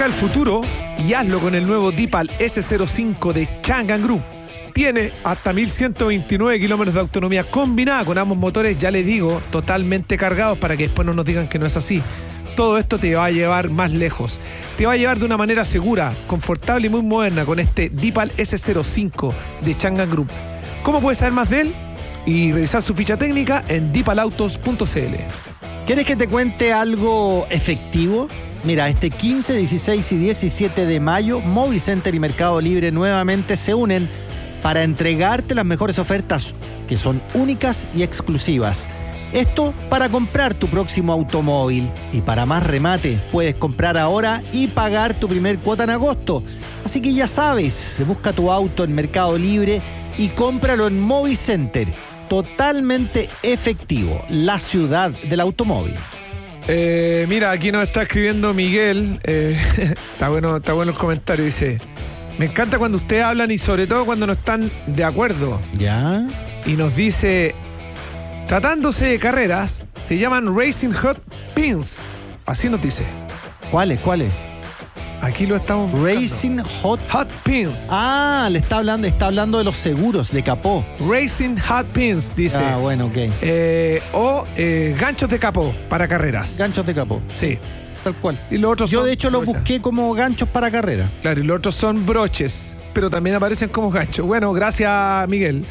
Busca el futuro y hazlo con el nuevo Deepal S05 de Changan Group. Tiene hasta 1129 kilómetros de autonomía combinada con ambos motores, ya les digo, totalmente cargados para que después no nos digan que no es así. Todo esto te va a llevar más lejos. Te va a llevar de una manera segura, confortable y muy moderna con este Deepal S05 de Changan Group. ¿Cómo puedes saber más de él? Y revisar su ficha técnica en deepalautos.cl. ¿Quieres que te cuente algo efectivo? Mira, este 15, 16 y 17 de mayo, Movicenter y Mercado Libre nuevamente se unen para entregarte las mejores ofertas que son únicas y exclusivas. Esto para comprar tu próximo automóvil. Y para más remate, puedes comprar ahora y pagar tu primer cuota en agosto. Así que ya sabes, busca tu auto en Mercado Libre y cómpralo en Movicenter. Totalmente efectivo, la ciudad del automóvil. Mira, aquí nos está escribiendo Miguel. Está bueno el comentario. Dice: me encanta cuando ustedes hablan y sobre todo cuando no están de acuerdo. ¿Ya? Y nos dice: tratándose de carreras, se llaman Racing Hot Pins. Así nos dice. ¿Cuáles? Aquí lo estamos buscando. Racing Hot Pins. Ah, está hablando de los seguros de capó. Racing Hot Pins, dice. Ah, bueno, ok. O ganchos de capó para carreras. Ganchos de capó. Sí. Tal cual. Y los otros Yo son de hecho los brochas. busqué como ganchos para carrera. Claro, y los otros son broches, pero también aparecen como ganchos. Bueno, gracias, Miguel.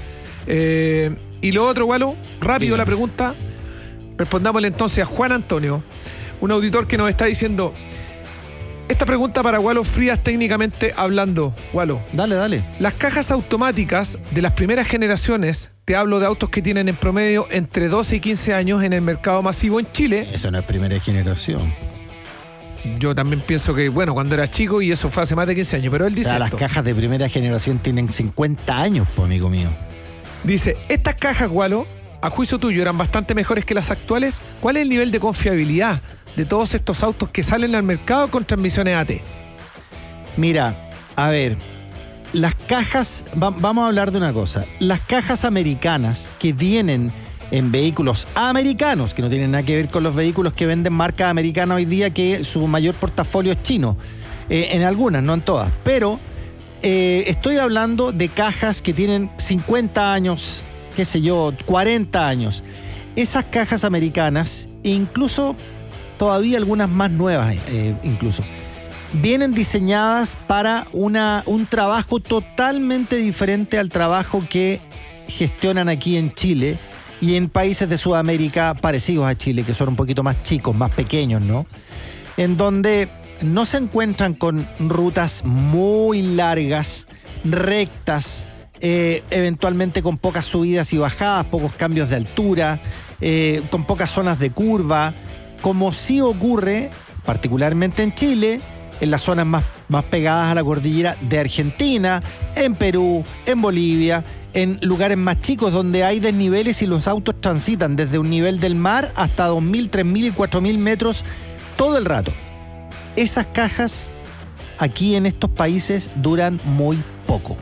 Y lo otro, Gualo, rápido. Dígame. La pregunta. Respondámosle entonces a Juan Antonio, un auditor que nos está diciendo: esta pregunta para Gualo Frías técnicamente hablando. Gualo. Dale. Las cajas automáticas de las primeras generaciones, te hablo de autos que tienen en promedio entre 12 y 15 años en el mercado masivo en Chile. Eso no es primera generación. Yo también pienso que, bueno, cuando era chico, y eso fue hace más de 15 años, pero él dice las cajas de primera generación tienen 50 años, pues, amigo mío. Dice: estas cajas, Gualo, a juicio tuyo, eran bastante mejores que las actuales. ¿Cuál es el nivel de confiabilidad de todos estos autos que salen al mercado con transmisiones AT? Mira, a ver, las cajas, vamos a hablar de una cosa. Las cajas americanas que vienen en vehículos americanos, que no tienen nada que ver con los vehículos que venden marcas americanas hoy día, que su mayor portafolio es chino. En algunas, no en todas. Pero estoy hablando de cajas que tienen 50 años, qué sé yo, 40 años. Esas cajas americanas, incluso todavía algunas más nuevas, incluso, vienen diseñadas para un trabajo totalmente diferente al trabajo que gestionan aquí en Chile y en países de Sudamérica parecidos a Chile, que son un poquito más chicos, más pequeños, ¿no? En donde no se encuentran con rutas muy largas, rectas, eventualmente con pocas subidas y bajadas, pocos cambios de altura, con pocas zonas de curva, como sí ocurre particularmente en Chile, en las zonas más pegadas a la cordillera de Argentina, en Perú, en Bolivia, en lugares más chicos donde hay desniveles y los autos transitan desde un nivel del mar hasta 2.000, 3.000 y 4.000 metros todo el rato. Esas cajas aquí en estos países duran muy poco.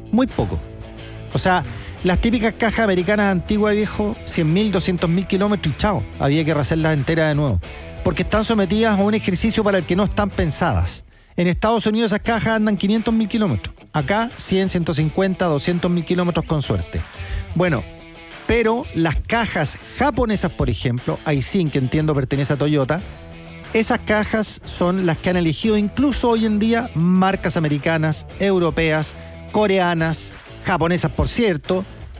O sea, las típicas cajas americanas antiguas, viejo, 100.000, 200.000 kilómetros y chao. Había que rehacerlas enteras de nuevo. Porque están sometidas a un ejercicio para el que no están pensadas. En Estados Unidos esas cajas andan 500.000 kilómetros. Acá 100, 150, 200.000 kilómetros con suerte. Bueno, pero las cajas japonesas, por ejemplo, Aisin, que entiendo pertenece a Toyota, esas cajas son las que han elegido incluso hoy en día marcas americanas, europeas, coreanas, japonesas, por cierto,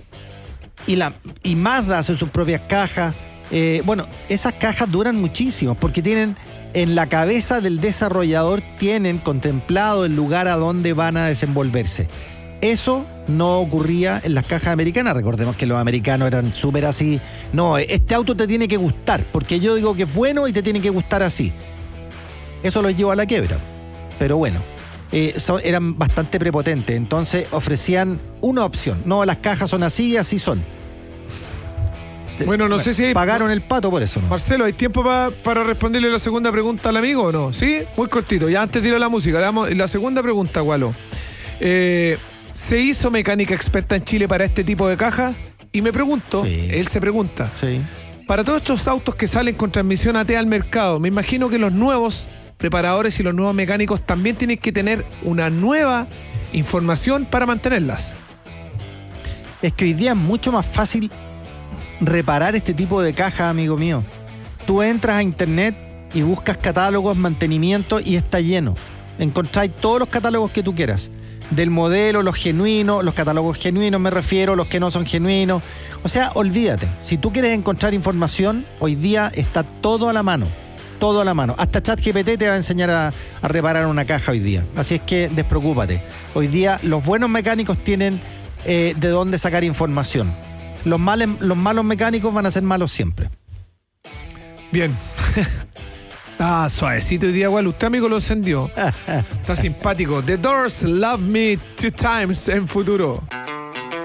y Mazda hace sus propias cajas. Bueno, esas cajas duran muchísimo porque tienen en la cabeza del desarrollador, tienen contemplado el lugar a donde van a desenvolverse. Eso no ocurría en las cajas americanas. Recordemos que los americanos eran súper así. No, este auto te tiene que gustar porque yo digo que es bueno y te tiene que gustar así. Eso los llevó a la quiebra. Pero bueno, eran bastante prepotentes. Entonces ofrecían una opción. No, las cajas son así y así son. Bueno, no sé si... Pagaron el pato por eso, ¿no? Marcelo, ¿hay tiempo para responderle la segunda pregunta al amigo o no? ¿Sí? Muy cortito. Ya antes tiro la música. La segunda pregunta, Gualo. ¿Se hizo mecánica experta en Chile para este tipo de cajas? Y me pregunto, sí. Él se pregunta, sí. Para todos estos autos que salen con transmisión AT al mercado, me imagino que los nuevos preparadores y los nuevos mecánicos también tienen que tener una nueva información para mantenerlas. Es que hoy día es mucho más fácil reparar este tipo de cajas, amigo mío. Tú entras a internet y buscas catálogos, mantenimiento y está lleno. Encontráis todos los catálogos que tú quieras. Del modelo, los genuinos, los catálogos genuinos me refiero, los que no son genuinos. O sea, olvídate. Si tú quieres encontrar información, hoy día está todo a la mano. Todo a la mano. Hasta ChatGPT te va a enseñar a reparar una caja hoy día. Así es que despreocúpate. Hoy día los buenos mecánicos tienen de dónde sacar información. Los malos mecánicos van a ser malos siempre. Bien. Suavecito hoy día, igual. Usted, amigo, lo encendió. Está simpático. The Doors, Love Me 2 Times en Futuro.